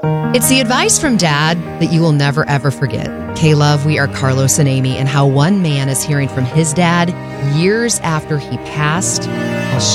It's the advice from Dad that you will never, ever forget. K-Love, we are Carlos and Amy, and how one man is hearing from his dad years after he passed.